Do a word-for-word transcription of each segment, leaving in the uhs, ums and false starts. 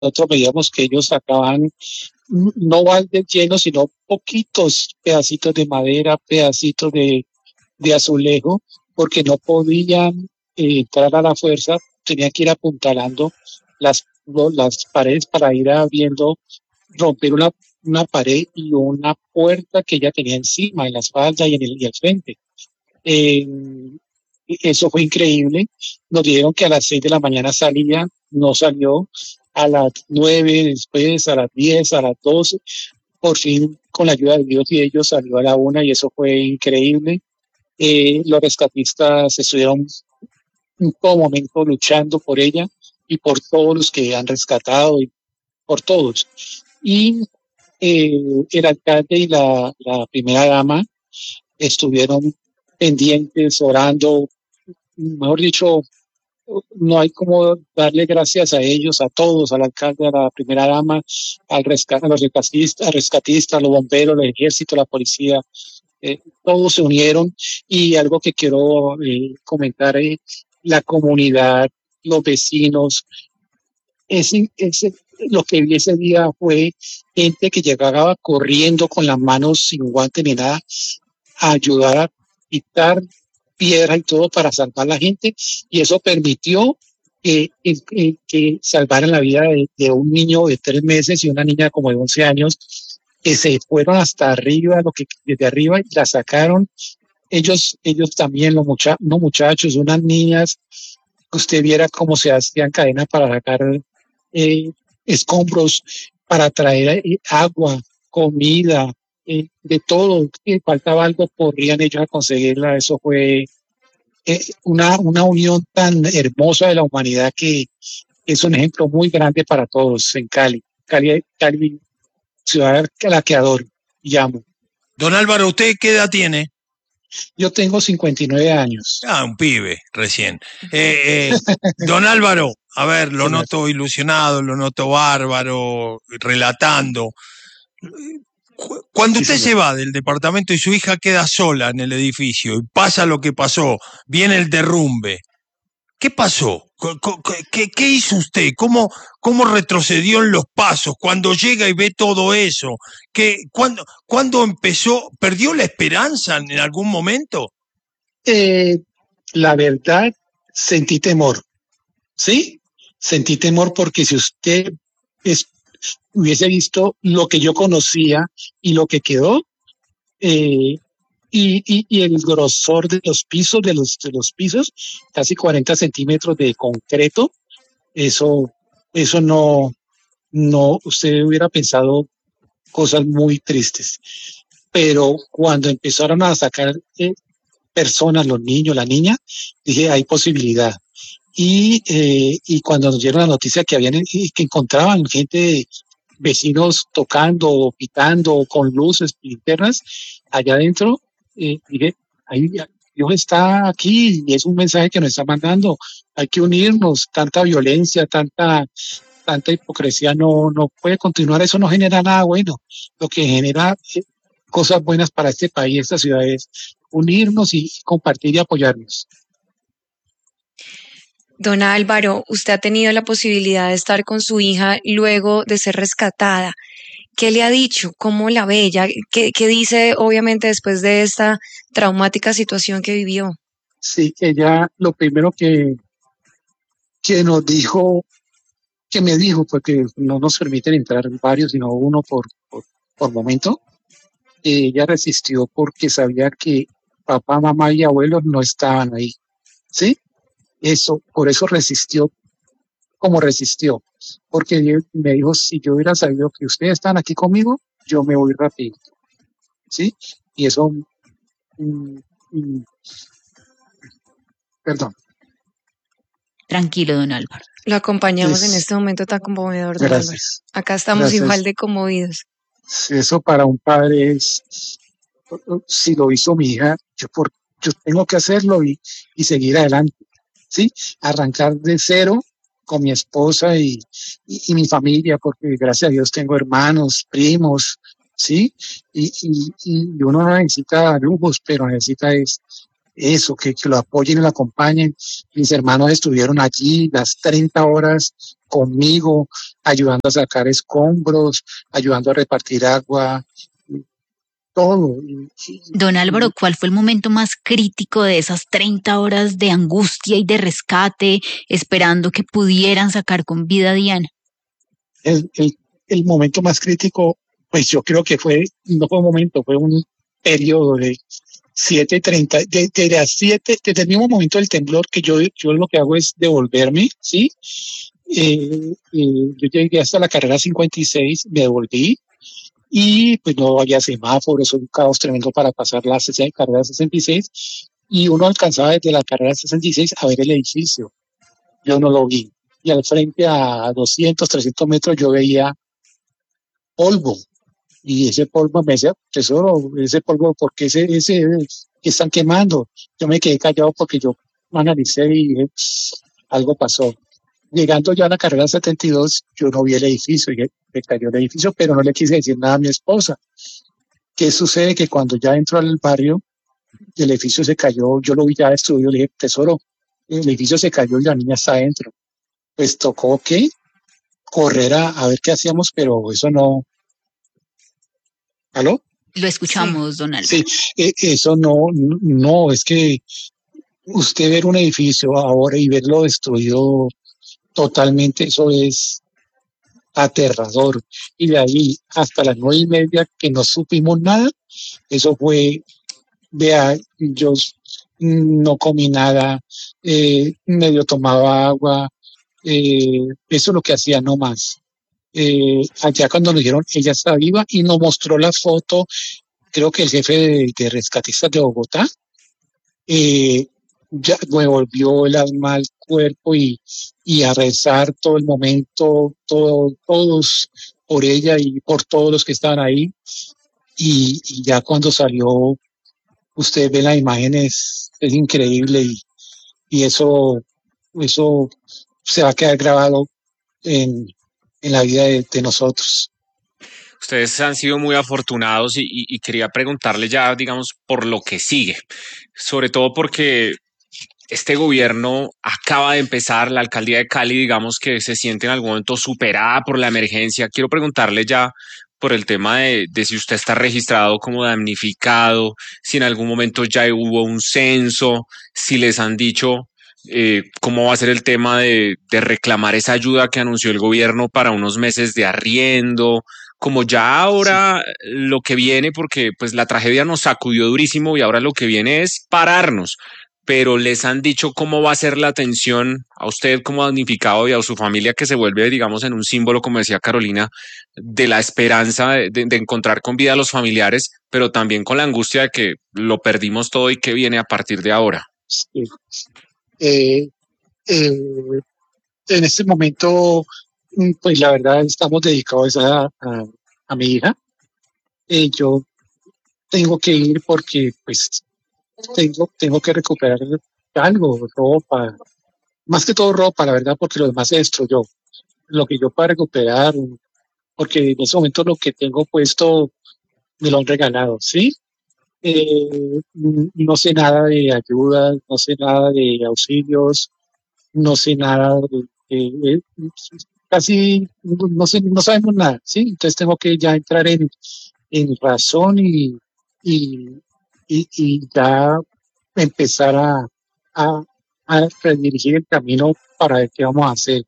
nosotros veíamos que ellos sacaban no baldes llenos, sino poquitos pedacitos de madera, pedacitos de, de azulejo, porque no podían eh, entrar a la fuerza, tenían que ir apuntalando las, las paredes para ir abriendo, romper una, una pared y una puerta que ella tenía encima, en la espalda y en el, y el frente. Eh, Eso fue increíble. Nos dijeron que a las seis de la mañana salía, no salió. A las nueve, después a las diez, a las doce. Por fin, con la ayuda de Dios y ellos, salió a la una y eso fue increíble. Eh, los rescatistas estuvieron en todo momento luchando por ella y por todos los que han rescatado y por todos. Y eh, el alcalde y la, la primera dama estuvieron pendientes, orando, mejor dicho, no hay como darle gracias a ellos, a todos, al alcalde, a la primera dama, al rescate, a los rescatistas, a rescatistas, a los bomberos, el ejército, la policía, eh, todos se unieron. Y algo que quiero eh, comentar, eh, la comunidad, los vecinos, ese, ese, lo que vi ese día fue gente que llegaba corriendo con las manos sin guante ni nada a ayudar a quitar piedra y todo para salvar a la gente, y eso permitió que, que, que salvaran la vida de, de un niño de tres meses y una niña como de once años, que se fueron hasta arriba, lo que desde arriba y la sacaron. Ellos, ellos también, los mucha, no muchachos, unas niñas, usted viera cómo se hacían cadenas para sacar eh, escombros, para traer eh, agua, comida, eh, de todo. Que faltaba algo, corrían ellos a conseguirla. Eso fue eh, una, una unión tan hermosa de la humanidad que es un ejemplo muy grande para todos en Cali. Cali, Cali, ciudad a la que adoro y amo. Don Álvaro, ¿usted qué edad tiene? Yo tengo cincuenta y nueve años. Ah, un pibe, recién. Eh, eh, don Álvaro, a ver, lo noto ilusionado, lo noto bárbaro, relatando. Cuando usted se va del departamento y su hija queda sola en el edificio y pasa lo que pasó, viene el derrumbe, ¿qué pasó? ¿Qué, qué hizo usted? ¿Cómo, ¿Cómo retrocedió en los pasos cuando llega y ve todo eso? ¿Qué, cuándo, ¿Cuándo empezó? ¿Perdió la esperanza en algún momento? Eh, la verdad, sentí temor, ¿sí? Sentí temor porque si usted es, hubiese visto lo que yo conocía y lo que quedó, eh, y, y, y el grosor de los pisos, de los, de los pisos, casi cuarenta centímetros de concreto, eso, eso no, no, usted hubiera pensado cosas muy tristes. Pero cuando empezaron a sacar eh, personas, los niños, la niña, dije, hay posibilidad. Y, eh, y cuando nos dieron la noticia que habían, que encontraban gente, vecinos tocando, pitando, con luces, linternas, allá adentro, eh, dije, ahí, Dios está aquí y es un mensaje que nos está mandando. Hay que unirnos, tanta violencia, tanta, tanta hipocresía no, no puede continuar, eso no genera nada bueno. Lo que genera eh, cosas buenas para este país, esta ciudad, es unirnos y compartir y apoyarnos. Don Álvaro, usted ha tenido la posibilidad de estar con su hija luego de ser rescatada. ¿Qué le ha dicho? ¿Cómo la ve ella? ¿Qué, qué dice, obviamente, después de esta traumática situación que vivió? Sí, ella lo primero que, que nos dijo, que me dijo, porque no nos permiten entrar varios, sino uno por, por, por momento, ella resistió porque sabía que papá, mamá y abuelos no estaban ahí, ¿sí? Eso, por eso resistió como resistió, porque me dijo, si yo hubiera sabido que ustedes están aquí conmigo, yo me voy rápido, ¿sí? Y eso, mm, mm, perdón. Tranquilo, don Álvaro. Lo acompañamos es, en este momento tan conmovedor, don gracias. Álvaro. Acá estamos gracias. Igual de conmovidos. Eso para un padre es, si lo hizo mi hija, yo, por, yo tengo que hacerlo y, y seguir adelante, ¿sí? Arrancar de cero con mi esposa y, y, y mi familia, porque gracias a Dios tengo hermanos, primos, ¿sí? Y, y, y uno no necesita lujos, pero necesita es eso, que, que lo apoyen y lo acompañen. Mis hermanos estuvieron allí las treinta horas conmigo, ayudando a sacar escombros, ayudando a repartir agua, todo. Don Álvaro, ¿cuál fue el momento más crítico de esas treinta horas de angustia y de rescate, esperando que pudieran sacar con vida a Diana? El, el, el momento más crítico, pues yo creo que fue, no fue un momento, fue un periodo de siete treinta, de, de las siete, desde el mismo momento del temblor, que yo, yo lo que hago es devolverme, ¿sí? Eh, eh, yo llegué hasta la carrera cincuenta y seis, me devolví, y pues no había semáforos, un caos tremendo para pasar la carrera sesenta y seis, y uno alcanzaba desde la carrera sesenta y seis a ver el edificio. Yo no lo vi. Y al frente a doscientos, trescientos metros yo veía polvo. Y ese polvo me decía, tesoro, ese polvo, ¿por qué ese, ese que están quemando? Yo me quedé callado porque yo analicé y dije, algo pasó. Llegando ya a la carrera setenta y dos, yo no vi el edificio, y me cayó el edificio, pero no le quise decir nada a mi esposa. ¿Qué sucede? Que cuando ya entro al barrio, el edificio se cayó, yo lo vi ya destruido, le dije, tesoro, el edificio se cayó y la niña está adentro. Pues tocó que correr a, a ver qué hacíamos, pero eso no. ¿Aló? Lo escuchamos, Sí. don Álvaro. Sí, eh, eso no, no, es que usted ver un edificio ahora y verlo destruido totalmente, eso es aterrador. Y de ahí hasta las nueve y media que no supimos nada, eso fue, vea, yo no comí nada, eh, medio tomaba agua, eh, eso es lo que hacía, no más. Eh, allá cuando nos dijeron ella está viva y nos mostró la foto, creo que el jefe de, de rescatistas de Bogotá, eh, ya me volvió el alma al cuerpo y, y a rezar todo el momento, todo, todos por ella y por todos los que estaban ahí. Y, y ya cuando salió, usted ve las imágenes, es increíble y, y eso, eso se va a quedar grabado en, en la vida de, de nosotros. Ustedes han sido muy afortunados y, y, y quería preguntarle ya, digamos, por lo que sigue, sobre todo porque este gobierno acaba de empezar, la alcaldía de Cali, digamos que se siente en algún momento superada por la emergencia. Quiero preguntarle ya por el tema de, de si usted está registrado como damnificado, si en algún momento ya hubo un censo, si les han dicho eh, cómo va a ser el tema de, de reclamar esa ayuda que anunció el gobierno para unos meses de arriendo, como ya ahora sí. Lo que viene, porque pues la tragedia nos sacudió durísimo y ahora lo que viene es pararnos. Pero les han dicho cómo va a ser la atención a usted como damnificado y a su familia, que se vuelve, digamos, en un símbolo, como decía Carolina, de la esperanza de, de, de encontrar con vida a los familiares, pero también con la angustia de que lo perdimos todo y que viene a partir de ahora. Sí. Eh, eh, en este momento, pues la verdad estamos dedicados a, a, a mi hija. Eh, yo tengo que ir porque pues tengo, tengo que recuperar algo, ropa, más que todo ropa, la verdad, porque lo demás se destruyó. Lo que yo pueda recuperar, porque en ese momento lo que tengo puesto me lo han regalado, ¿sí? Eh, no sé nada de ayuda, no sé nada de auxilios, no sé nada de, de, de casi no sé, no sabemos nada, ¿sí? Entonces tengo que ya entrar en, en razón y, y, y, y ya empezar a, a, a redirigir el camino para ver qué vamos a hacer.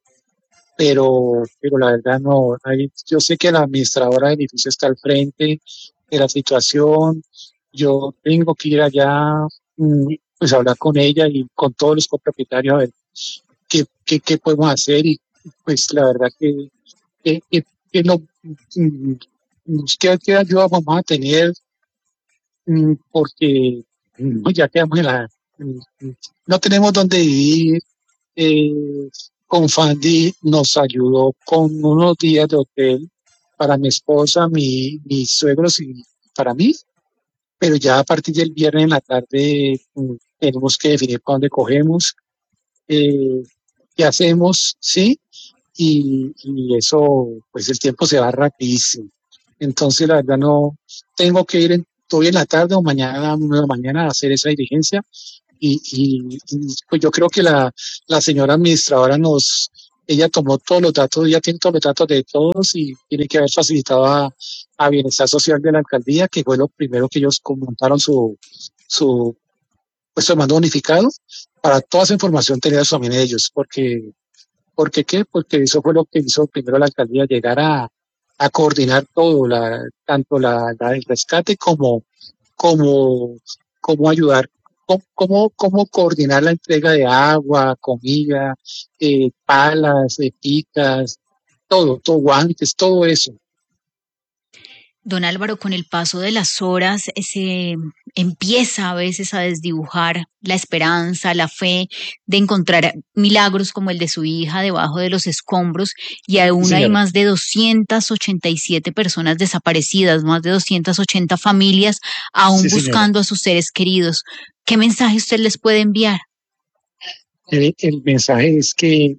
Pero, pero la verdad no, hay, yo sé que la administradora del edificio está al frente de la situación, yo tengo que ir allá, pues a hablar con ella y con todos los copropietarios a ver qué, qué, qué podemos hacer y pues la verdad que, que, que, que no, ¿qué, qué ayuda vamos a tener? Porque ya quedamos en la, no tenemos dónde vivir. Eh, con Fandi nos ayudó con unos días de hotel para mi esposa, mi, mis suegros y para mí, pero ya a partir del viernes en la tarde mm, tenemos que definir para dónde cogemos, eh, qué hacemos, ¿sí? Y, y eso, pues el tiempo se va rapidísimo. Entonces, la verdad, no tengo que ir en estoy en la tarde o mañana, en la mañana a hacer esa diligencia. Y, y, y, pues yo creo que la, la señora administradora nos, ella tomó todos los datos, ella tiene todos los datos de todos y tiene que haber facilitado a, a Bienestar Social de la alcaldía, que fue lo primero que ellos montaron su, su, pues su mando unificado para toda esa información tener eso también ellos, porque, porque qué, porque eso fue lo que hizo primero la alcaldía, llegar a, a coordinar todo, la, tanto la, la el rescate como, como, como ayudar. ¿Cómo, cómo coordinar la entrega de agua, comida, eh, palas, eh, picas, todo, todo, guantes, todo eso? Don Álvaro, con el paso de las horas se empieza a veces a desdibujar la esperanza, la fe de encontrar milagros como el de su hija debajo de los escombros, y aún Sí, hay señora. más de doscientas ochenta y siete personas desaparecidas, más de doscientas ochenta familias aún Sí, señora. buscando a sus seres queridos. ¿Qué mensaje usted les puede enviar? El, el mensaje es que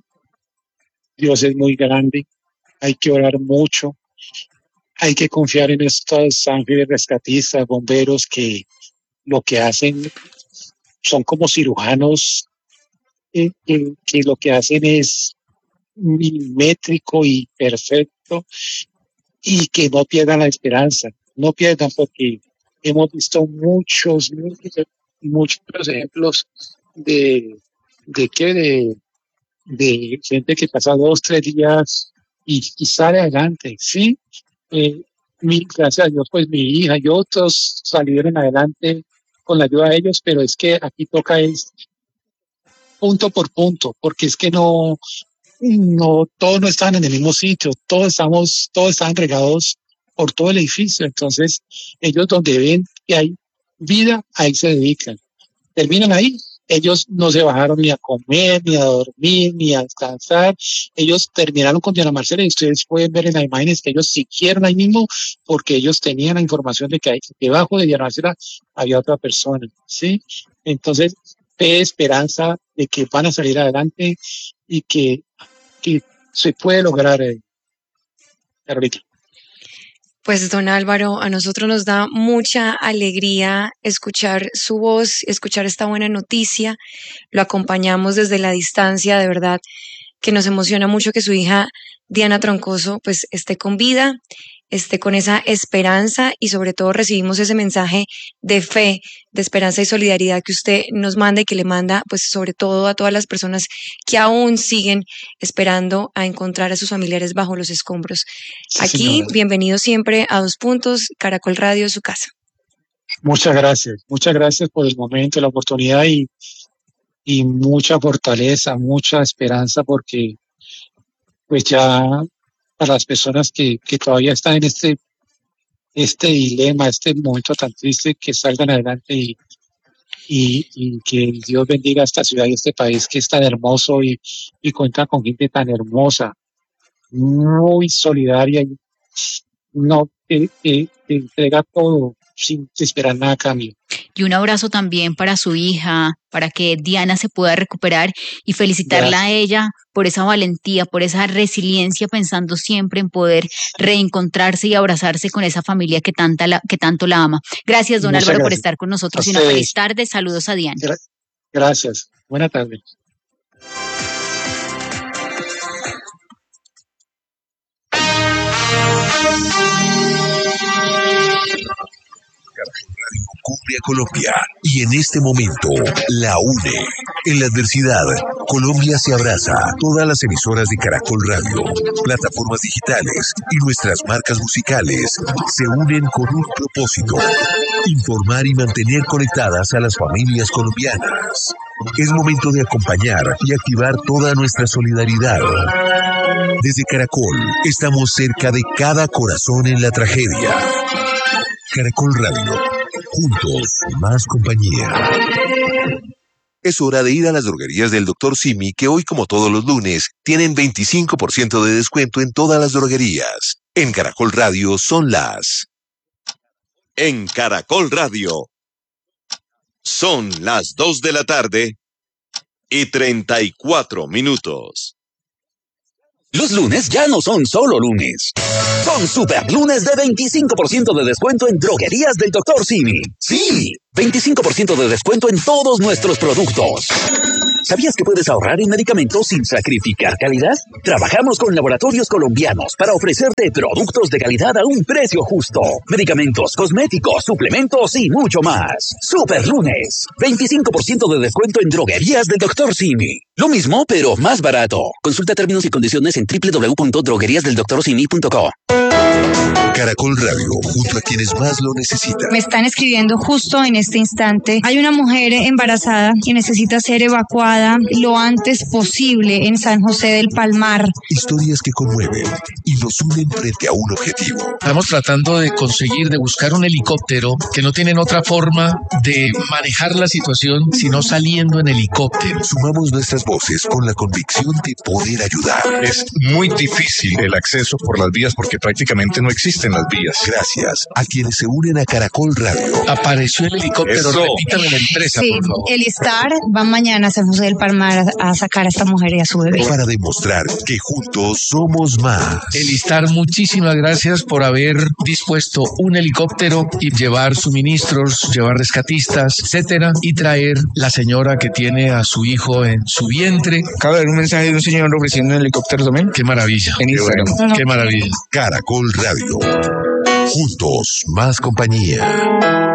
Dios es muy grande, hay que orar mucho, hay que confiar en estos ángeles rescatistas, bomberos, que lo que hacen son como cirujanos, eh, que, que lo que hacen es milimétrico y perfecto, y que no pierdan la esperanza, no pierdan, porque hemos visto muchos, muchos, muchos ejemplos de, de que de, de gente que pasa dos, tres días y, y sale adelante, ¿sí? Eh, mi, gracias a Dios, pues mi hija y otros salieron adelante con la ayuda de ellos, pero es que aquí toca es punto por punto, porque es que no, no, todos no están en el mismo sitio, todos estamos, todos están regados por todo el edificio, entonces ellos donde ven que hay vida, ahí se dedican. Terminan ahí, ellos no se bajaron ni a comer, ni a dormir, ni a descansar, ellos terminaron con Diana Marcela y ustedes pueden ver en las imágenes que ellos siguieron ahí mismo porque ellos tenían la información de que ahí, debajo de Diana Marcela había otra persona, ¿sí? Entonces, fe, esperanza de que van a salir adelante y que, que se puede lograr, eh, Carolita. Pues don Álvaro, a nosotros nos da mucha alegría escuchar su voz, escuchar esta buena noticia. Lo acompañamos desde la distancia, de verdad que nos emociona mucho que su hija Diana Troncoso pues esté con vida, esté con esa esperanza, y sobre todo recibimos ese mensaje de fe, de esperanza y solidaridad que usted nos manda y que le manda pues sobre todo a todas las personas que aún siguen esperando a encontrar a sus familiares bajo los escombros. Sí, Aquí, señora. bienvenido siempre a Dos Puntos, Caracol Radio, su casa. Muchas gracias, muchas gracias por el momento, la oportunidad y, y mucha fortaleza, mucha esperanza, porque pues ya para las personas que, que todavía están en este, este dilema, este momento tan triste, que salgan adelante y, y, y que Dios bendiga a esta ciudad y este país que es tan hermoso y, y cuenta con gente tan hermosa, muy solidaria y no que, que, que entrega todo sin esperar nada a cambio. Y un abrazo también para su hija, para que Diana se pueda recuperar, y felicitarla Gracias. a ella por esa valentía, por esa resiliencia, pensando siempre en poder reencontrarse y abrazarse con esa familia que, tanta la, que tanto la ama. Gracias, don Muchas Álvaro, por gracias. estar con A nosotros y una feliz ustedes. tarde. Saludos a Diana. Gra- gracias. Buena tarde. Cumbia Colombia, y en este momento la une. En la adversidad, Colombia se abraza. Todas las emisoras de Caracol Radio, plataformas digitales y nuestras marcas musicales se unen con un propósito: informar y mantener conectadas a las familias colombianas. Es momento de acompañar y activar toda nuestra solidaridad. Desde Caracol, estamos cerca de cada corazón en la tragedia. Caracol Radio, juntos, más compañía. Es hora de ir a las droguerías del doctor Simi, que hoy, como todos los lunes, tienen veinticinco por ciento de descuento en todas las droguerías. En Caracol Radio son las... En Caracol Radio son las dos de la tarde y treinta y cuatro minutos. Los lunes ya no son solo lunes. Son super lunes de veinticinco por ciento de descuento en droguerías del doctor Simi. Sí, veinticinco por ciento de descuento en todos nuestros productos. ¿Sabías que puedes ahorrar en medicamentos sin sacrificar calidad? Trabajamos con laboratorios colombianos para ofrecerte productos de calidad a un precio justo. Medicamentos, cosméticos, suplementos y mucho más. Super lunes. veinticinco por ciento de descuento en droguerías del doctor Simi. Lo mismo, pero más barato. Consulta términos y condiciones en doble u doble u doble u punto droguerías del doctor simi punto co. Caracol Radio, junto a quienes más lo necesitan. Me están escribiendo justo en este instante. Hay una mujer embarazada que necesita ser evacuada lo antes posible en San José del Palmar. Historias que conmueven y nos unen frente a un objetivo. Estamos tratando de conseguir, de buscar un helicóptero que no tienen otra forma de manejar la situación sino saliendo en helicóptero. Sumamos nuestras voces con la convicción de poder ayudar. Es muy difícil el acceso por las vías porque prácticamente no existen las vías. Gracias a quienes se unen a Caracol Radio. Apareció el helicóptero, Eso. repítame la empresa, Sí, por favor. el Star va mañana a San José del Palmar a, a sacar a esta mujer y a su bebé. Para demostrar que juntos somos más. Elistar, muchísimas gracias por haber dispuesto un helicóptero y llevar suministros, llevar rescatistas, etcétera, y traer la señora que tiene a su hijo en su vientre. Acabo de ver un mensaje de un señor ofreciendo un helicóptero también. Qué maravilla. En Instagram. Bueno, qué maravilla. Caracol Radio. Juntos, más compañía.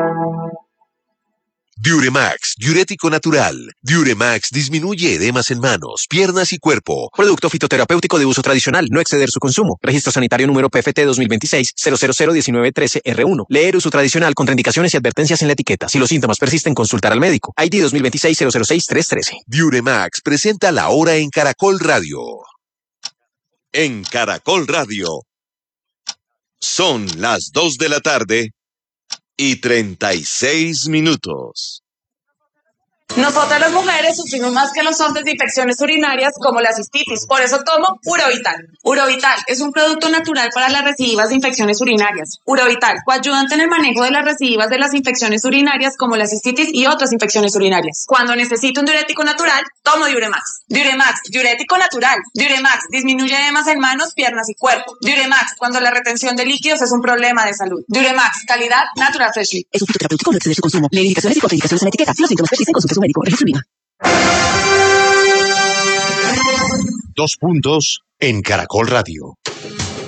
Diuremax, diurético natural. Diuremax disminuye edemas en manos, piernas y cuerpo. Producto fitoterapéutico de uso tradicional, no exceder su consumo. Registro sanitario número P F T dos mil veintiséis cero cero cero diecinueve trece R uno. Leer uso tradicional, contraindicaciones y advertencias en la etiqueta. Si los síntomas persisten, consultar al médico. I D dos mil veintiséis cero cero seis tres trece. Diuremax presenta la hora en Caracol Radio. En Caracol Radio. Son las dos de la tarde y treinta y seis minutos. Nosotras las mujeres sufrimos más que los hombres de infecciones urinarias como la cistitis, por eso tomo Urovital. Urovital es un producto natural para las recidivas de infecciones urinarias. Urovital, coayudante en el manejo de las recidivas de las infecciones urinarias como la cistitis y otras infecciones urinarias. Cuando necesito un diurético natural, tomo Diuremax. Diuremax, diurético natural. Diuremax, disminuye edemas en manos, piernas y cuerpo. Diuremax, cuando la retención de líquidos es un problema de salud. Diuremax, calidad Natural Freshly. Es un fitoterapéutico, no exceder su consumo. Lee indicaciones y contraindicaciones en la etiqueta. Si los síntomas persisten, consulte a su médico. Registro N I V A. Dos puntos en Caracol Radio.